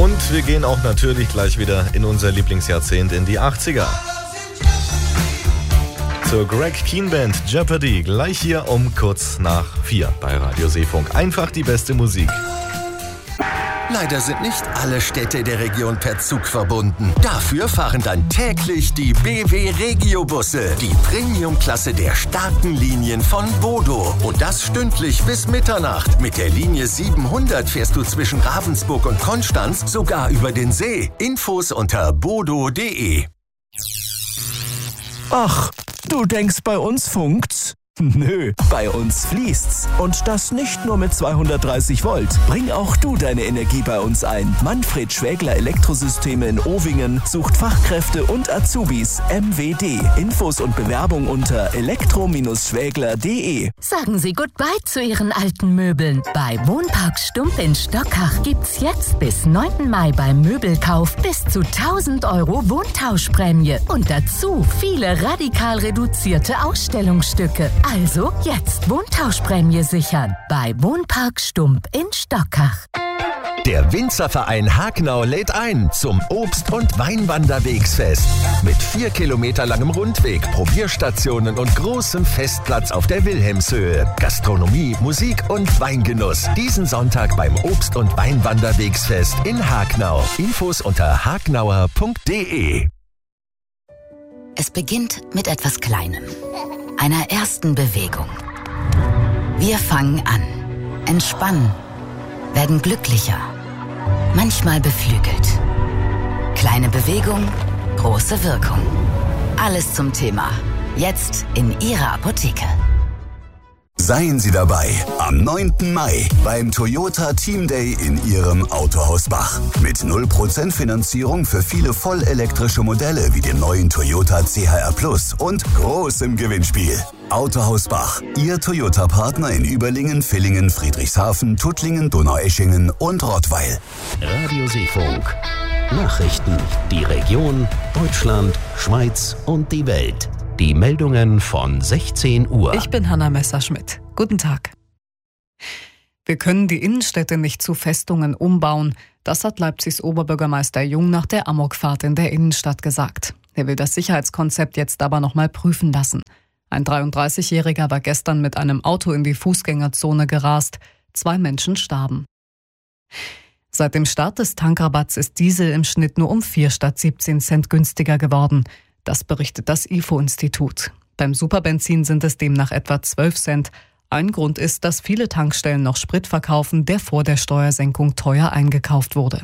Und wir gehen auch natürlich gleich wieder in unser Lieblingsjahrzehnt, in die 80er. Zur Greg Keen Band Jeopardy, gleich hier um kurz nach 4 bei Radio Seefunk. Einfach die beste Musik. Leider sind nicht alle Städte der Region per Zug verbunden. Dafür fahren dann täglich die BW Regio-Busse, die Premium-Klasse der starken Linien von Bodo. Und das stündlich bis Mitternacht. Mit der Linie 700 fährst du zwischen Ravensburg und Konstanz sogar über den See. Infos unter bodo.de. Ach, du denkst, bei uns funkt's? Nö, bei uns fließt's. Und das nicht nur mit 230 Volt. Bring auch du deine Energie bei uns ein. Manfred Schwägler Elektrosysteme in Ovingen sucht Fachkräfte und Azubis. MWD. Infos und Bewerbung unter elektro-schwägler.de. Sagen Sie Goodbye zu Ihren alten Möbeln. Bei Wohnpark Stump in Stockach gibt's jetzt bis 9. Mai beim Möbelkauf bis zu 1.000 € Wohntauschprämie. Und dazu viele radikal reduzierte Ausstellungsstücke. Also jetzt Wohntauschprämie sichern bei Wohnpark Stump in Stockach. Der Winzerverein Hagnau lädt ein zum Obst- und Weinwanderwegsfest. Mit 4 Kilometer langem Rundweg, Probierstationen und großem Festplatz auf der Wilhelmshöhe. Gastronomie, Musik und Weingenuss. Diesen Sonntag beim Obst- und Weinwanderwegsfest in Hagnau. Infos unter hagnauer.de. Es beginnt mit etwas Kleinem. Einer ersten Bewegung. Wir fangen an, entspannen, werden glücklicher, manchmal beflügelt. Kleine Bewegung, große Wirkung. Alles zum Thema. Jetzt in Ihrer Apotheke. Seien Sie dabei am 9. Mai beim Toyota Team Day in Ihrem Autohaus Bach. Mit 0% Finanzierung für viele vollelektrische Modelle wie dem neuen Toyota CHR Plus und großem Gewinnspiel. Autohaus Bach, Ihr Toyota-Partner in Überlingen, Villingen, Friedrichshafen, Tuttlingen, Donaueschingen und Rottweil. Radio Seefunk. Nachrichten, die Region, Deutschland, Schweiz und die Welt. Die Meldungen von 16 Uhr. Ich bin Hanna Messerschmidt. Guten Tag. Wir können die Innenstädte nicht zu Festungen umbauen. Das hat Leipzigs Oberbürgermeister Jung nach der Amokfahrt in der Innenstadt gesagt. Er will das Sicherheitskonzept jetzt aber nochmal prüfen lassen. Ein 33-Jähriger war gestern mit einem Auto in die Fußgängerzone gerast. 2 Menschen starben. Seit dem Start des Tankrabatts ist Diesel im Schnitt nur um 4 statt 17 Cent günstiger geworden. Das berichtet das IFO-Institut. Beim Superbenzin sind es demnach etwa 12 Cent. Ein Grund ist, dass viele Tankstellen noch Sprit verkaufen, der vor der Steuersenkung teuer eingekauft wurde.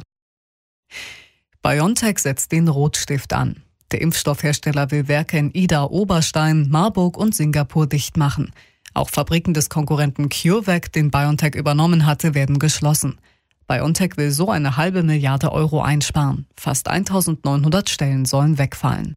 BioNTech setzt den Rotstift an. Der Impfstoffhersteller will Werke in Ida, Oberstein, Marburg und Singapur dicht machen. Auch Fabriken des Konkurrenten CureVac, den BioNTech übernommen hatte, werden geschlossen. BioNTech will so eine halbe Milliarde Euro einsparen. Fast 1.900 Stellen sollen wegfallen.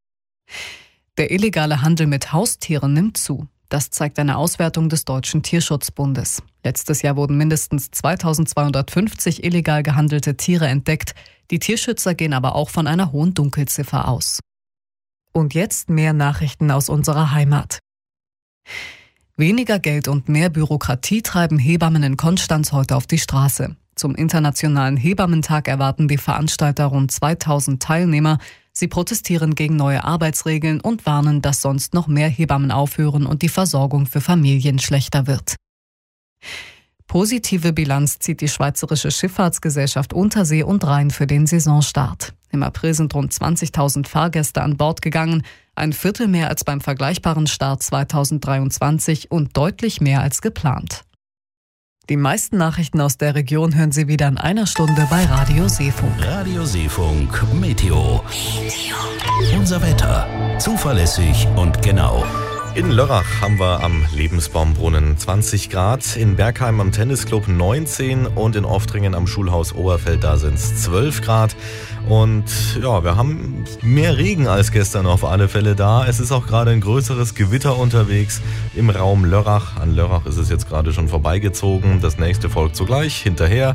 Der illegale Handel mit Haustieren nimmt zu. Das zeigt eine Auswertung des Deutschen Tierschutzbundes. Letztes Jahr wurden mindestens 2.250 illegal gehandelte Tiere entdeckt. Die Tierschützer gehen aber auch von einer hohen Dunkelziffer aus. Und jetzt mehr Nachrichten aus unserer Heimat. Weniger Geld und mehr Bürokratie treiben Hebammen in Konstanz heute auf die Straße. Zum Internationalen Hebammentag erwarten die Veranstalter rund 2.000 Teilnehmer. Sie protestieren gegen neue Arbeitsregeln und warnen, dass sonst noch mehr Hebammen aufhören und die Versorgung für Familien schlechter wird. Positive Bilanz zieht die Schweizerische Schifffahrtsgesellschaft Untersee und Rhein für den Saisonstart. Im April sind rund 20.000 Fahrgäste an Bord gegangen, ein Viertel mehr als beim vergleichbaren Start 2023 und deutlich mehr als geplant. Die meisten Nachrichten aus der Region hören Sie wieder in einer Stunde bei Radio Seefunk. Radio Seefunk Meteo. Unser Wetter. Zuverlässig und genau. In Lörrach haben wir am Lebensbaumbrunnen 20 Grad, in Bergheim am Tennisclub 19 und in Oftringen am Schulhaus Oberfeld, da sind es 12 Grad. Und ja, wir haben mehr Regen als gestern auf alle Fälle da. Es ist auch gerade ein größeres Gewitter unterwegs im Raum Lörrach. An Lörrach ist es jetzt gerade schon vorbeigezogen. Das nächste folgt sogleich hinterher.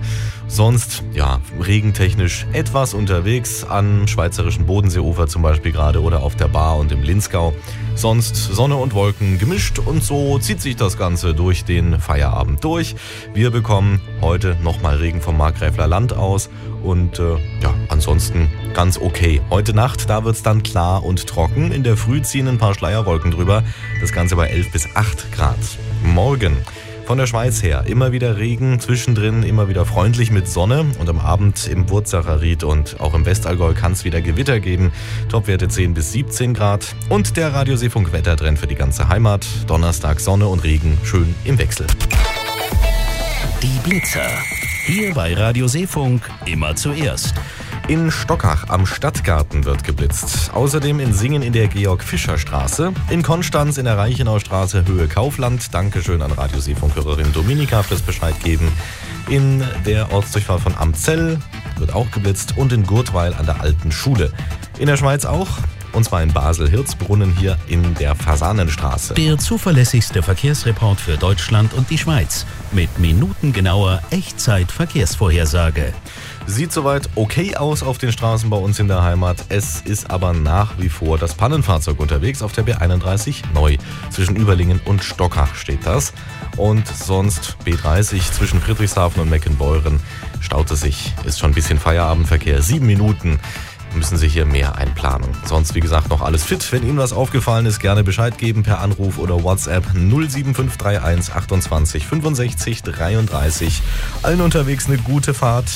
Sonst, ja, regentechnisch etwas unterwegs am schweizerischen Bodenseeufer zum Beispiel gerade oder auf der Baar und im Linzgau. Sonst Sonne und Wolken gemischt und so zieht sich das Ganze durch den Feierabend durch. Wir bekommen heute nochmal Regen vom Markgräfler Land aus und ansonsten ganz okay. Heute Nacht, da wird es dann klar und trocken. In der Früh ziehen ein paar Schleierwolken drüber. Das Ganze bei 11 bis 8 Grad. Morgen von der Schweiz her immer wieder Regen, zwischendrin immer wieder freundlich mit Sonne und am Abend im Wurzacher Ried und auch im Westallgäu kann es wieder Gewitter geben. Topwerte 10 bis 17 Grad und der Radioseefunk-Wettertrend für die ganze Heimat. Donnerstag Sonne und Regen schön im Wechsel. Die Blitzer. Hier bei Radio Seefunk immer zuerst. In Stockach am Stadtgarten wird geblitzt. Außerdem in Singen in der Georg-Fischer-Straße. In Konstanz in der Reichenaustraße Höhe Kaufland. Dankeschön an Radioseefunk-Hörerin Dominika fürs Bescheid geben. In der Ortsdurchfahrt von Amzell wird auch geblitzt und in Gurtweil an der Alten Schule. In der Schweiz auch. Und zwar in Basel-Hirzbrunnen hier in der Fasanenstraße. Der zuverlässigste Verkehrsreport für Deutschland und die Schweiz. Mit minutengenauer Echtzeit-Verkehrsvorhersage. Sieht soweit okay aus auf den Straßen bei uns in der Heimat. Es ist aber nach wie vor das Pannenfahrzeug unterwegs auf der B31 neu. Zwischen Überlingen und Stockach steht das. Und sonst B30 zwischen Friedrichshafen und Meckenbeuren staut es sich. Ist schon ein bisschen Feierabendverkehr. 7 Minuten. Müssen Sie hier mehr einplanen. Sonst, wie gesagt, noch alles fit. Wenn Ihnen was aufgefallen ist, gerne Bescheid geben per Anruf oder WhatsApp 07531 28 65 33. Allen unterwegs eine gute Fahrt.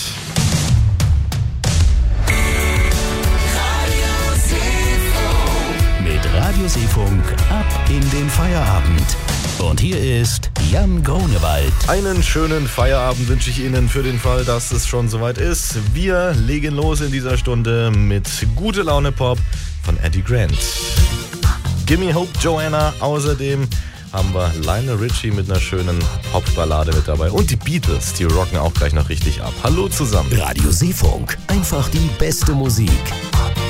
Mit Radio Seefunk ab in den Feierabend. Und hier ist Jan Grunewald. Einen schönen Feierabend wünsche ich Ihnen für den Fall, dass es schon soweit ist. Wir legen los in dieser Stunde mit Gute Laune Pop von Eddie Grant. Gimme Hope Joanna. Außerdem haben wir Lionel Richie mit einer schönen Popballade mit dabei. Und die Beatles, die rocken auch gleich noch richtig ab. Hallo zusammen. Radio Seefunk. Einfach die beste Musik.